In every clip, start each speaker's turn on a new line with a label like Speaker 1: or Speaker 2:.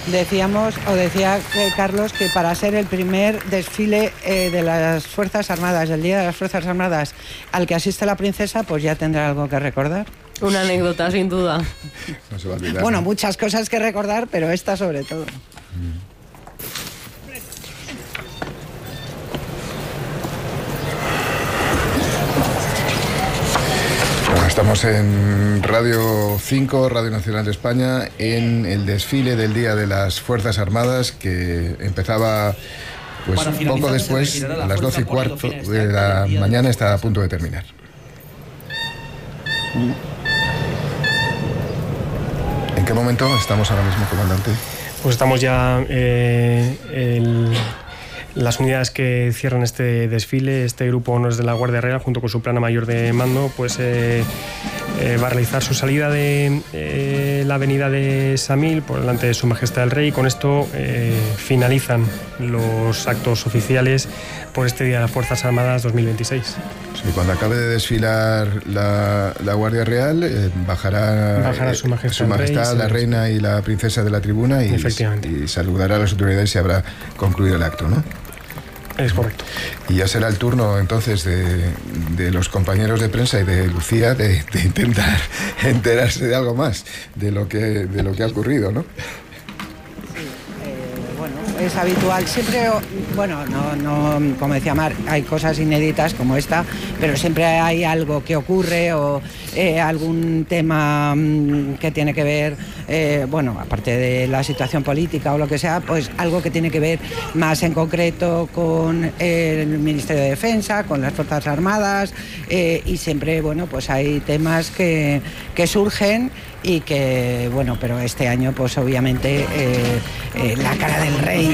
Speaker 1: Decía Carlos que para ser el primer desfile de las Fuerzas Armadas, el Día de las Fuerzas Armadas, al que asiste la princesa, pues ya tendrá algo que recordar.
Speaker 2: Una anécdota, sin duda.
Speaker 3: No se va a olvidar.
Speaker 1: Bueno, muchas cosas que recordar, pero esta sobre todo.
Speaker 3: Estamos en Radio 5, Radio Nacional de España, en el desfile del Día de las Fuerzas Armadas, que empezaba pues poco después, a las 12:15 de la mañana, está a punto de terminar. ¿En qué momento estamos ahora mismo, comandante?
Speaker 4: Pues estamos ya las unidades que cierran este desfile. Este grupo Honores de la Guardia Real, junto con su plana mayor de mando, pues va a realizar su salida de la avenida de Samil por delante de Su Majestad el Rey. Con esto finalizan los actos oficiales por este Día de las Fuerzas Armadas 2026.
Speaker 3: Sí, cuando acabe de desfilar la Guardia Real, bajará Su Majestad la Reina y la Princesa de la tribuna y saludará a las autoridades y se habrá concluido el acto, ¿no?
Speaker 4: Es correcto.
Speaker 3: Y ya será el turno entonces de los compañeros de prensa y de Lucía de intentar enterarse de algo más de lo que ha ocurrido, ¿no?
Speaker 1: Es habitual, siempre, bueno, no, como decía Mar, hay cosas inéditas como esta, pero siempre hay algo que ocurre o algún tema que tiene que ver, bueno, aparte de la situación política o lo que sea, pues algo que tiene que ver más en concreto con el Ministerio de Defensa, con las Fuerzas Armadas, y siempre, bueno, pues hay temas que surgen y que, bueno, pero este año pues obviamente la cara del rey,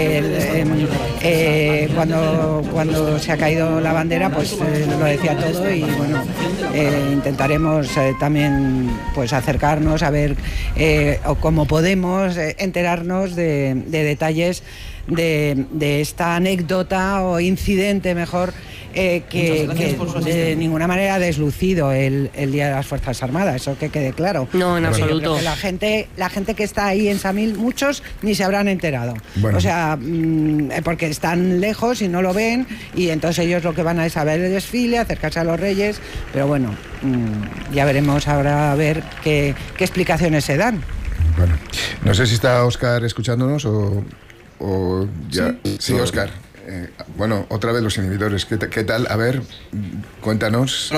Speaker 1: cuando se ha caído la bandera, pues lo decía todo y bueno, intentaremos también pues acercarnos a ver o cómo podemos enterarnos de detalles de esta anécdota o incidente mejor que de ninguna manera ha deslucido el Día de las Fuerzas Armadas, eso que quede claro.
Speaker 2: No, en absoluto.
Speaker 1: Que la gente que está ahí en Samil, muchos ni se habrán enterado. Bueno. O sea, porque están lejos y no lo ven, y entonces ellos lo que van a es a ver el desfile, acercarse a los reyes, pero bueno, ya veremos ahora a ver qué explicaciones se dan.
Speaker 3: Bueno, no sé si está Óscar escuchándonos o ya. Sí, Óscar. Bueno, otra vez los inhibidores. ¿Qué tal? A ver, cuéntanos.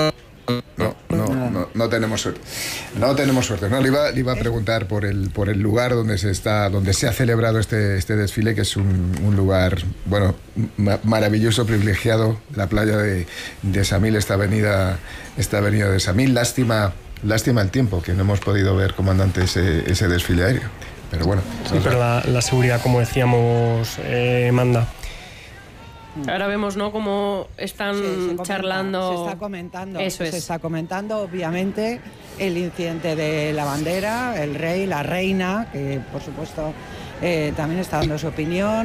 Speaker 3: No tenemos suerte. No tenemos suerte. No, le iba a preguntar por el lugar donde se ha celebrado este desfile, que es un lugar, bueno, maravilloso, privilegiado, la playa de Samil, esta avenida de Samil. Lástima el tiempo, que no hemos podido ver, comandante, ese desfile aéreo. Pero bueno.
Speaker 4: Sí, pero la seguridad, como decíamos, manda.
Speaker 2: Ahora vemos, ¿no?, cómo están charlando.
Speaker 1: Se está comentando, obviamente, el incidente de la bandera, el rey, la reina, que por supuesto también está dando su opinión,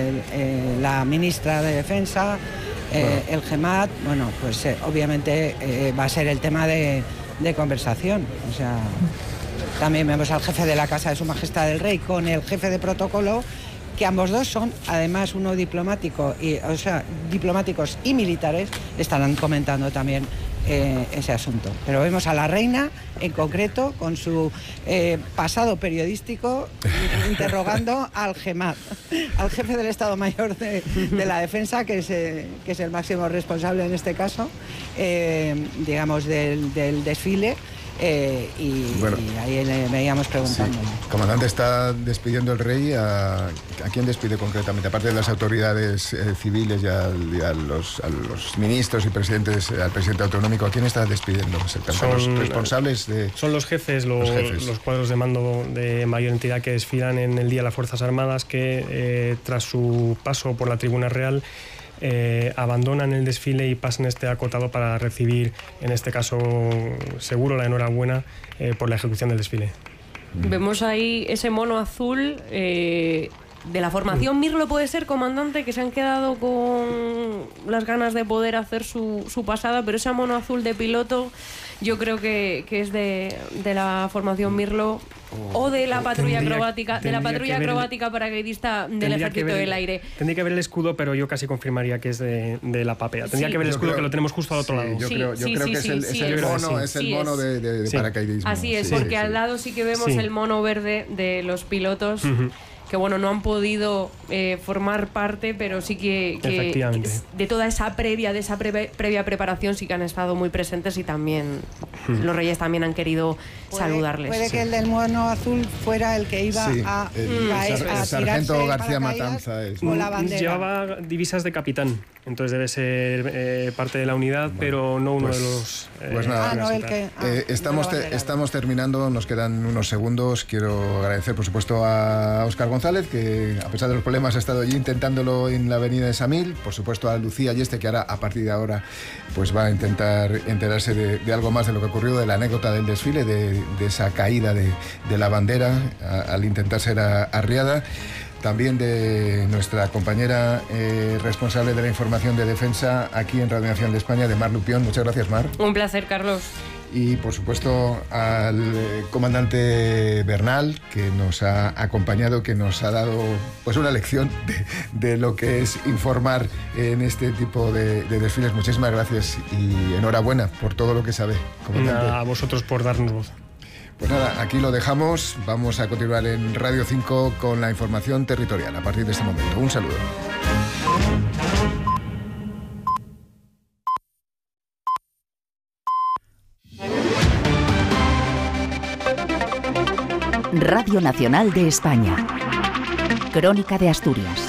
Speaker 1: la ministra de Defensa, el GEMAT. Bueno, pues obviamente va a ser el tema de conversación. O sea, también vemos al jefe de la Casa de Su Majestad el Rey con el jefe de protocolo, que ambos dos son, además, uno diplomático, diplomáticos y militares, estarán comentando también ese asunto. Pero vemos a la reina, en concreto, con su pasado periodístico, interrogando al GEMAT, al jefe del Estado Mayor de la Defensa, que es el máximo responsable en este caso, digamos, del desfile. Bueno, y ahí le veíamos preguntando.
Speaker 3: Sí. Comandante, ¿está despidiendo el rey? ¿A quién despide concretamente? Aparte de las autoridades civiles y a los ministros y presidentes, al presidente autonómico, ¿a quién está despidiendo? ¿Los responsables de...?
Speaker 4: Son los jefes, los cuadros de mando de mayor entidad que desfilan en el Día de las Fuerzas Armadas, que tras su paso por la Tribuna Real abandonan el desfile y pasan este acotado para recibir, en este caso seguro, la enhorabuena por la ejecución del desfile.
Speaker 2: Vemos ahí ese mono azul de la formación Mirlo, puede ser, comandante, que se han quedado con las ganas de poder hacer su pasada, pero ese mono azul de piloto yo creo que es de la formación Mirlo o de la patrulla acrobática paracaidista del Ejército del Aire.
Speaker 4: Tendría que ver el escudo, pero yo casi confirmaría que es de la papea. Tendría que ver el escudo, que lo tenemos justo al otro lado.
Speaker 3: Yo creo que es el mono de paracaidismo.
Speaker 2: Así es, porque al lado sí que vemos el mono verde de los pilotos. Que bueno, no han podido formar parte, pero sí que de toda esa previa preparación sí que han estado muy presentes, y también los Reyes también han querido saludarles.
Speaker 1: Puede que el del mono azul fuera el que iba a
Speaker 3: el sargento García Matanza
Speaker 1: con la bandera.
Speaker 4: Llevaba divisas de capitán, entonces debe ser parte de la unidad, pero no uno de los...
Speaker 3: Pues nada, estamos terminando, nos quedan unos segundos. Quiero agradecer, por supuesto, a Óscar González, que a pesar de los problemas ha estado allí intentándolo en la avenida de Samil. Por supuesto a Lucía Yeste, que ahora, a partir de ahora, pues va a intentar enterarse de algo más de lo que ocurrió, de la anécdota del desfile, de esa caída de la bandera al intentar ser arriada. También de nuestra compañera responsable de la información de defensa aquí en Radio Nacional de España, de Mar Lupión. Muchas gracias, Mar.
Speaker 2: Un placer, Carlos.
Speaker 3: Y por supuesto al comandante Bernal, que nos ha acompañado, que nos ha dado pues una lección de lo que es informar en este tipo de desfiles. Muchísimas gracias y enhorabuena por todo lo que sabe, comandante.
Speaker 4: A vosotros por darnos voz.
Speaker 3: Pues nada, aquí lo dejamos. Vamos a continuar en Radio 5 con la información territorial a partir de este momento. Un saludo.
Speaker 5: Radio Nacional de España. Crónica de Asturias.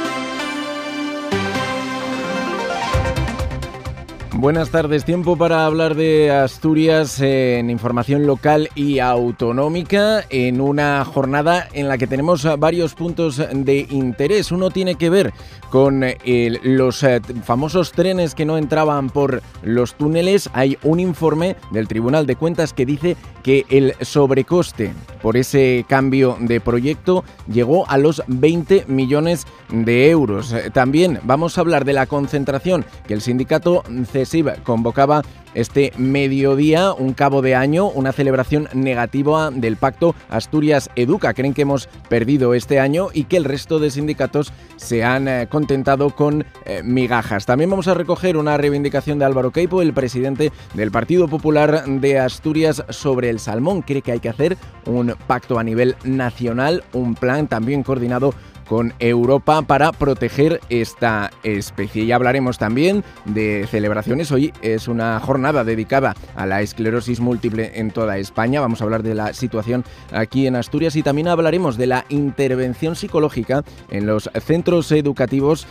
Speaker 6: Buenas tardes, tiempo para hablar de Asturias en información local y autonómica, en una jornada en la que tenemos varios puntos de interés. Uno tiene que ver con los famosos trenes que no entraban por los túneles. Hay un informe del Tribunal de Cuentas que dice que el sobrecoste por ese cambio de proyecto llegó a los 20 millones de euros. También vamos a hablar de la concentración que el sindicato CESIV convocaba este mediodía, un cabo de año, una celebración negativa del pacto Asturias Educa. Creen que hemos perdido este año y que el resto de sindicatos se han contentado con migajas. También vamos a recoger una reivindicación de Álvaro Queipo, el presidente del Partido Popular de Asturias, sobre el salmón. Cree que hay que hacer un pacto a nivel nacional, un plan también coordinado con Europa para proteger esta especie. Y hablaremos también de celebraciones. Hoy es una jornada dedicada a la esclerosis múltiple en toda España. Vamos a hablar de la situación aquí en Asturias y también hablaremos de la intervención psicológica en los centros educativos,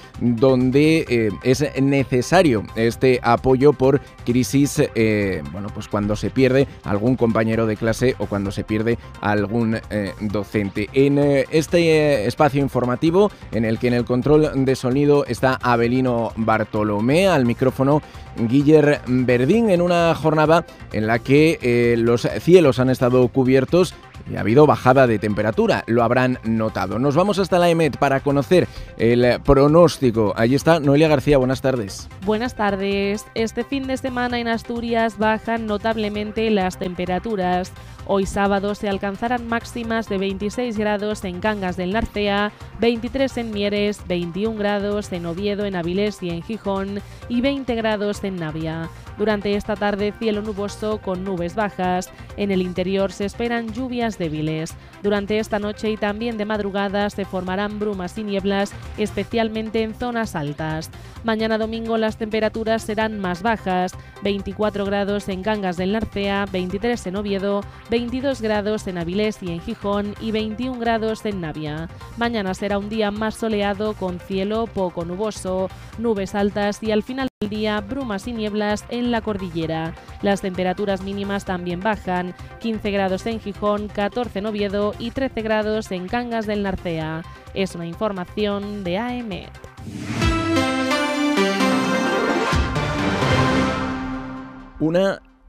Speaker 6: donde es necesario este apoyo por crisis, pues cuando se pierde algún compañero de clase o cuando se pierde algún docente. En este espacio informativo, en el que en el control de sonido está Abelino Bartolomé, al micrófono Guiller Verdín, en una jornada en la que los cielos han estado cubiertos y ha habido bajada de temperatura, lo habrán notado. Nos vamos hasta la EMET para conocer el pronóstico. Allí está Noelia García, buenas tardes.
Speaker 7: Buenas tardes. Este fin de semana en Asturias bajan notablemente las temperaturas. Hoy sábado se alcanzarán máximas de 26 grados en Cangas del Narcea, 23 en Mieres, 21 grados en Oviedo, en Avilés y en Gijón y 20 grados en Navia. Durante esta tarde, cielo nuboso con nubes bajas. En el interior se esperan lluvias débiles. Durante esta noche y también de madrugada se formarán brumas y nieblas, especialmente en zonas altas. Mañana domingo las temperaturas serán más bajas, 24 grados en Cangas del Narcea, 23 en Oviedo, 22 grados en Avilés y en Gijón y 21 grados en Navia. Mañana será un día más soleado con cielo poco nuboso, nubes altas y al final del día brumas y nieblas en la cordillera. Las temperaturas mínimas también bajan, 15 grados en Gijón, 14 en Oviedo y 13 grados en Cangas del Narcea. Es una información de AEMET.
Speaker 6: Una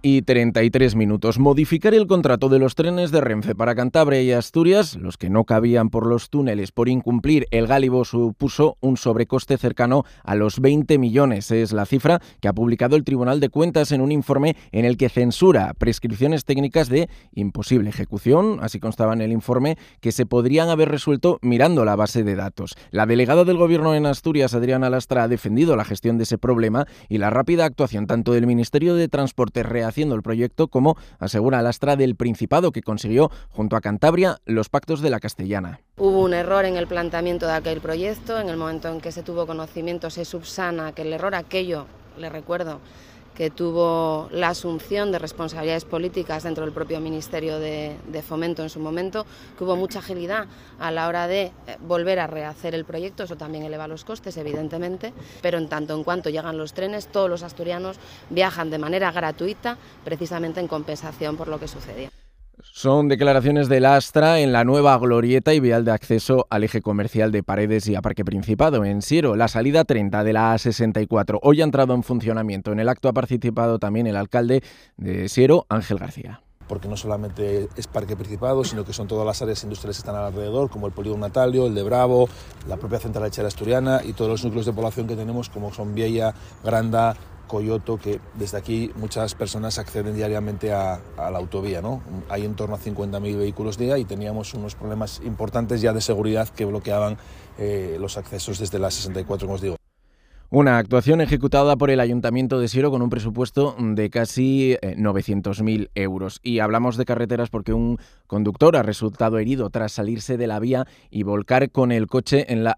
Speaker 6: 1:33. Modificar el contrato de los trenes de Renfe para Cantabria y Asturias, los que no cabían por los túneles por incumplir el gálibo, supuso un sobrecoste cercano a los 20 millones. Es la cifra que ha publicado el Tribunal de Cuentas en un informe en el que censura prescripciones técnicas de imposible ejecución, así constaba en el informe, que se podrían haber resuelto mirando la base de datos. La delegada del Gobierno en Asturias, Adriana Lastra, ha defendido la gestión de ese problema y la rápida actuación tanto del Ministerio de Transporte rehaciendo el proyecto como, asegura Lastra, del Principado, que consiguió junto a Cantabria los pactos de la Castellana.
Speaker 8: Hubo un error en el planteamiento de aquel proyecto. En el momento en que se tuvo conocimiento se subsana que el error aquello, le recuerdo, que tuvo la asunción de responsabilidades políticas dentro del propio Ministerio de Fomento en su momento, que hubo mucha agilidad a la hora de volver a rehacer el proyecto. Eso también eleva los costes, evidentemente, pero en tanto en cuanto llegan los trenes, todos los asturianos viajan de manera gratuita, precisamente en compensación por lo que sucedió.
Speaker 6: Son declaraciones de Lastra en la nueva glorieta y vial de acceso al eje comercial de Paredes y a Parque Principado, en Siero, la salida 30 de la A64. Hoy ha entrado en funcionamiento. En el acto ha participado también el alcalde de Siero, Ángel García.
Speaker 9: Porque no solamente es Parque Principado, sino que son todas las áreas industriales que están alrededor, como el Polígono Natalio, el de Bravo, la propia Central Lechera Asturiana y todos los núcleos de población que tenemos, como son Viella, Granda, Coyoto, que desde aquí muchas personas acceden diariamente a la autovía, ¿no? Hay en torno a 50.000 vehículos día y teníamos unos problemas importantes ya de seguridad que bloqueaban los accesos desde la 64, como os digo.
Speaker 6: Una actuación ejecutada por el Ayuntamiento de Siero con un presupuesto de casi 900.000 euros. Y hablamos de carreteras porque un conductor ha resultado herido tras salirse de la vía y volcar con el coche en la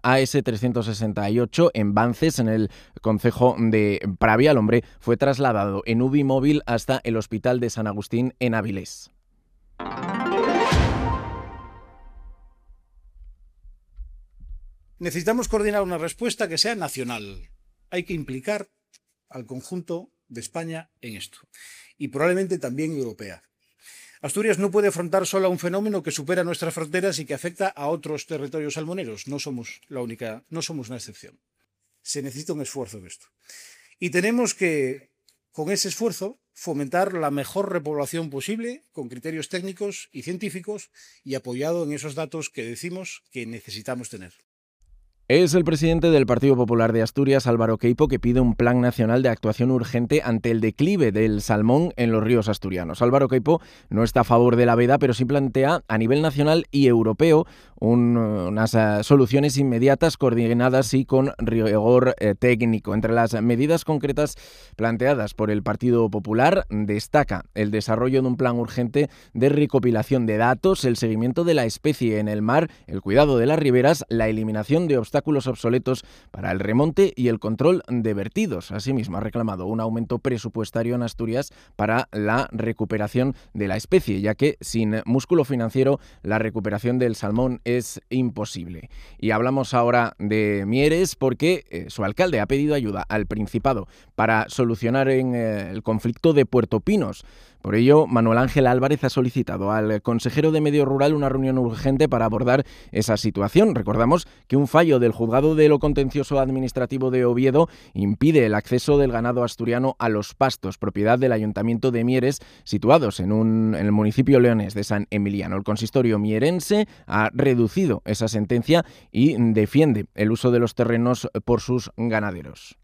Speaker 6: AS368 en Bances, en el concejo de Pravia. El hombre fue trasladado en UBI móvil hasta el Hospital de San Agustín en Avilés.
Speaker 10: Necesitamos coordinar una respuesta que sea nacional. Hay que implicar al conjunto de España en esto y probablemente también europea. Asturias no puede afrontar sola un fenómeno que supera nuestras fronteras y que afecta a otros territorios salmoneros. No somos una excepción. Se necesita un esfuerzo en esto. Y tenemos que, con ese esfuerzo, fomentar la mejor repoblación posible con criterios técnicos y científicos y apoyado en esos datos que decimos que necesitamos tener.
Speaker 6: Es el presidente del Partido Popular de Asturias, Álvaro Queipo, que pide un plan nacional de actuación urgente ante el declive del salmón en los ríos asturianos. Álvaro Queipo no está a favor de la veda, pero sí plantea a nivel nacional y europeo unas soluciones inmediatas, coordinadas y con rigor técnico. Entre las medidas concretas planteadas por el Partido Popular destaca el desarrollo de un plan urgente de recopilación de datos, el seguimiento de la especie en el mar, el cuidado de las riberas, la eliminación de obstáculos obsoletos para el remonte y el control de vertidos. Asimismo, ha reclamado un aumento presupuestario en Asturias para la recuperación de la especie, ya que sin músculo financiero la recuperación del salmón es imposible. Y hablamos ahora de Mieres porque su alcalde ha pedido ayuda al Principado para solucionar el conflicto de Puerto Pinos. Por ello, Manuel Ángel Álvarez ha solicitado al consejero de Medio Rural una reunión urgente para abordar esa situación. Recordamos que un fallo del Juzgado de lo Contencioso Administrativo de Oviedo impide el acceso del ganado asturiano a los pastos, propiedad del Ayuntamiento de Mieres, situados en el municipio leonés de San Emiliano. El consistorio mierense ha reducido esa sentencia y defiende el uso de los terrenos por sus ganaderos.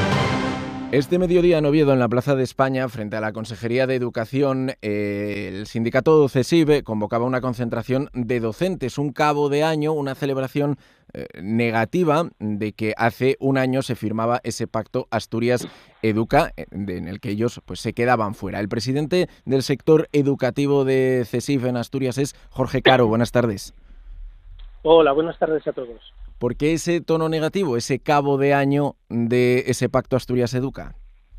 Speaker 6: Este mediodía en Oviedo, en la Plaza de España, frente a la Consejería de Educación, el sindicato CESIV convocaba una concentración de docentes, un cabo de año, una celebración negativa de que hace un año se firmaba ese pacto Asturias Educa, en el que ellos pues se quedaban fuera. El presidente del sector educativo de CESIV en Asturias es Jorge Caro. Buenas tardes.
Speaker 11: Hola, buenas tardes a todos.
Speaker 6: ¿Por qué ese tono negativo, ese cabo de año de ese pacto Asturias Educa?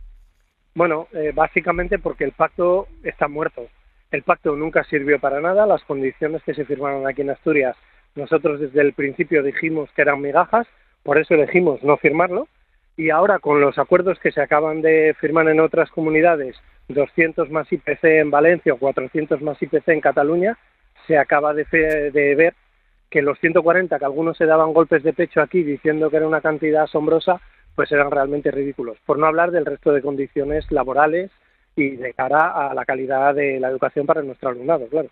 Speaker 11: Bueno, básicamente porque el pacto está muerto. El pacto nunca sirvió para nada. Las condiciones que se firmaron aquí en Asturias, nosotros desde el principio dijimos que eran migajas, por eso elegimos no firmarlo. Y ahora con los acuerdos que se acaban de firmar en otras comunidades, 200 más IPC en Valencia o 400 más IPC en Cataluña, se acaba de ver que los 140 que algunos se daban golpes de pecho aquí diciendo que era una cantidad asombrosa, pues eran realmente ridículos. Por no hablar del resto de condiciones laborales y de cara a la calidad de la educación para nuestro alumnado, claro.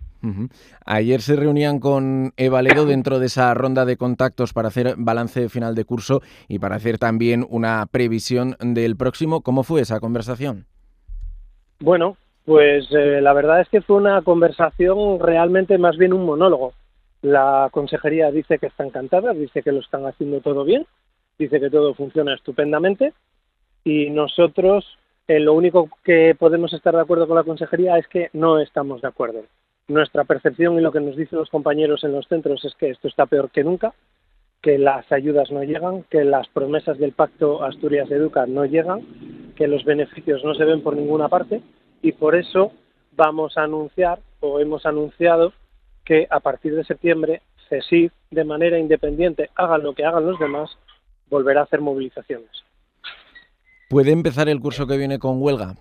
Speaker 6: Ayer se reunían con Eva Ledo dentro de esa ronda de contactos para hacer balance final de curso y para hacer también una previsión del próximo. ¿Cómo fue esa conversación?
Speaker 11: Bueno, pues la verdad es que fue una conversación realmente más bien un monólogo. La consejería dice que está encantada, dice que lo están haciendo todo bien, dice que todo funciona estupendamente y nosotros lo único que podemos estar de acuerdo con la consejería es que no estamos de acuerdo. Nuestra percepción y lo que nos dicen los compañeros en los centros es que esto está peor que nunca, que las ayudas no llegan, que las promesas del Pacto Asturias Educa no llegan, que los beneficios no se ven por ninguna parte y por eso vamos a anunciar o hemos anunciado que a partir de septiembre CESIF, de manera independiente, hagan lo que hagan los demás, volverá a hacer movilizaciones.
Speaker 6: ¿Puede empezar el curso que viene con huelga?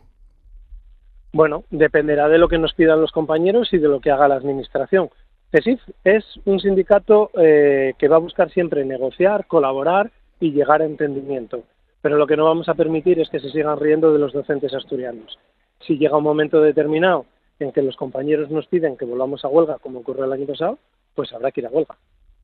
Speaker 11: Bueno, dependerá de lo que nos pidan los compañeros y de lo que haga la administración. CESIF es un sindicato que va a buscar siempre negociar, colaborar y llegar a entendimiento. Pero lo que no vamos a permitir es que se sigan riendo de los docentes asturianos. Si llega un momento determinado en que los compañeros nos piden que volvamos a huelga, como ocurrió el año pasado, pues habrá que ir a huelga.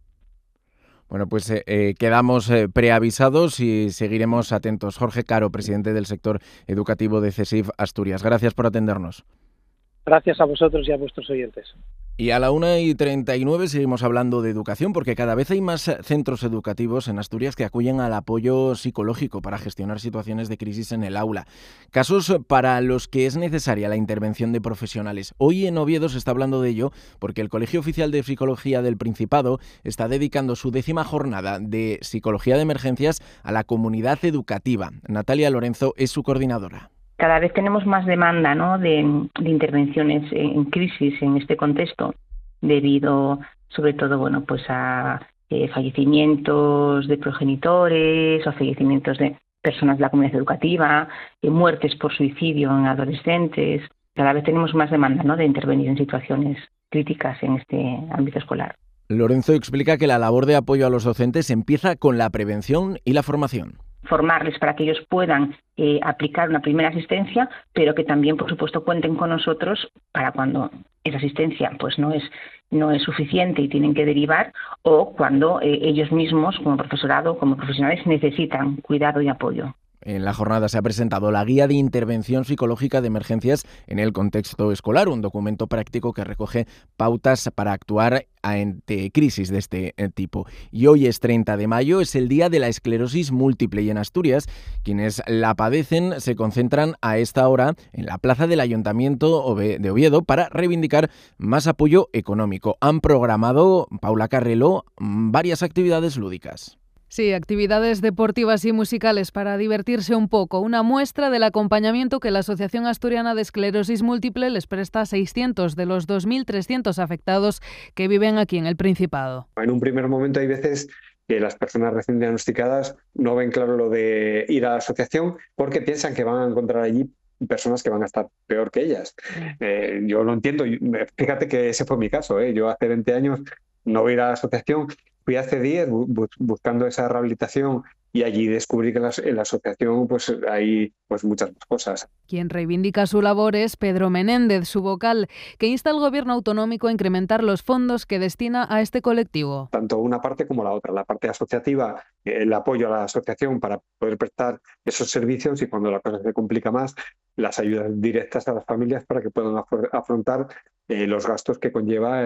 Speaker 6: Bueno, pues quedamos preavisados y seguiremos atentos. Jorge Caro, presidente del sector educativo de CESIF Asturias. Gracias por atendernos.
Speaker 11: Gracias a vosotros y a vuestros oyentes.
Speaker 6: Y a la 1:39 seguimos hablando de educación porque cada vez hay más centros educativos en Asturias que acuden al apoyo psicológico para gestionar situaciones de crisis en el aula. Casos para los que es necesaria la intervención de profesionales. Hoy en Oviedo se está hablando de ello porque el Colegio Oficial de Psicología del Principado está dedicando su 10ª jornada de Psicología de Emergencias a la comunidad educativa. Natalia Lorenzo es su coordinadora.
Speaker 12: Cada vez tenemos más demanda, ¿no?, de intervenciones en crisis en este contexto, debido sobre todo pues a fallecimientos de progenitores o fallecimientos de personas de la comunidad educativa, muertes por suicidio en adolescentes. Cada vez tenemos más demanda, ¿no?, de intervenir en situaciones críticas en este ámbito escolar.
Speaker 6: Lorenzo explica que la labor de apoyo a los docentes empieza con la prevención y la formación.
Speaker 12: Formarles para que ellos puedan aplicar una primera asistencia, pero que también, por supuesto, cuenten con nosotros para cuando esa asistencia pues no es suficiente y tienen que derivar, o cuando ellos mismos, como profesorado, como profesionales, necesitan cuidado y apoyo.
Speaker 6: En la jornada se ha presentado la Guía de Intervención Psicológica de Emergencias en el Contexto Escolar, un documento práctico que recoge pautas para actuar ante crisis de este tipo. Y hoy es 30 de mayo, es el día de la esclerosis múltiple y en Asturias quienes la padecen se concentran a esta hora en la plaza del Ayuntamiento de Oviedo para reivindicar más apoyo económico. Han programado, Paula Carrelo, varias actividades lúdicas.
Speaker 13: Sí, actividades deportivas y musicales para divertirse un poco. Una muestra del acompañamiento que la Asociación Asturiana de Esclerosis Múltiple les presta a 600 de los 2.300 afectados que viven aquí en el Principado.
Speaker 14: En un primer momento hay veces que las personas recién diagnosticadas no ven claro lo de ir a la asociación porque piensan que van a encontrar allí personas que van a estar peor que ellas. Yo lo entiendo. Fíjate que ese fue mi caso. Yo hace 20 años no voy a ir a la asociación. Fui hace 10 buscando esa rehabilitación y allí descubrí que en la asociación pues hay pues muchas más cosas.
Speaker 13: Quien reivindica su labor es Pedro Menéndez, su vocal, que insta al gobierno autonómico a incrementar los fondos que destina a este colectivo.
Speaker 14: Tanto una parte como la otra. La parte asociativa, el apoyo a la asociación para poder prestar esos servicios y cuando la cosa se complica más, las ayudas directas a las familias para que puedan afrontar los gastos que conlleva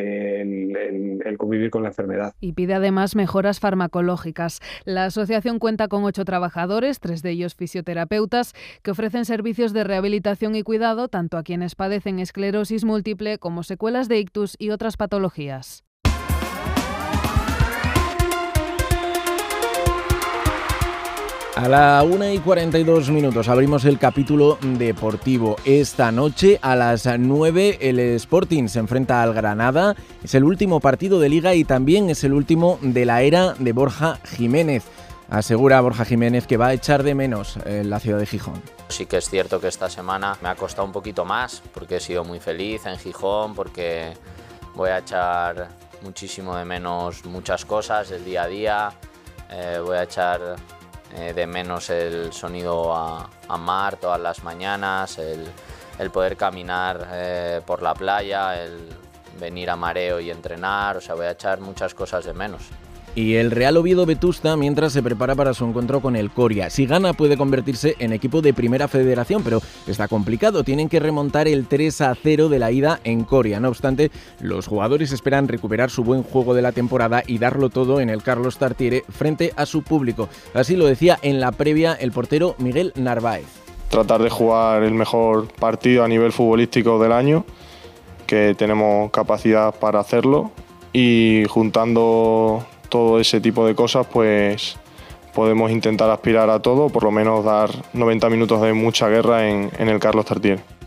Speaker 14: el convivir con la enfermedad.
Speaker 13: Y pide además mejoras farmacológicas. La asociación cuenta con 8 trabajadores, 3 de ellos fisioterapeutas, que ofrecen servicios de rehabilitación y cuidado tanto a quienes padecen esclerosis múltiple como secuelas de ictus y otras patologías.
Speaker 6: A la 1:42 abrimos el capítulo deportivo. Esta noche a las 9 el Sporting se enfrenta al Granada. Es el último partido de Liga y también es el último de la era de Borja Jiménez. Asegura Borja Jiménez que va a echar de menos la ciudad de Gijón.
Speaker 15: Sí que es cierto que esta semana me ha costado un poquito más porque he sido muy feliz en Gijón, porque voy a echar muchísimo de menos muchas cosas del día a día. Voy a echar de menos el sonido a mar todas las mañanas, el poder caminar por la playa, el venir a mareo y entrenar, o sea, voy a echar muchas cosas de menos.
Speaker 6: Y el Real Oviedo Vetusta mientras se prepara para su encuentro con el Coria. Si gana puede convertirse en equipo de Primera Federación, pero está complicado. Tienen que remontar el 3-0 de la ida en Coria. No obstante, los jugadores esperan recuperar su buen juego de la temporada y darlo todo en el Carlos Tartiere frente a su público. Así lo decía en la previa el portero Miguel Narváez.
Speaker 16: Tratar de jugar el mejor partido a nivel futbolístico del año, que tenemos capacidad para hacerlo, y juntando todo ese tipo de cosas, pues podemos intentar aspirar a todo, por lo menos dar 90 minutos de mucha guerra en el Carlos Tartiere.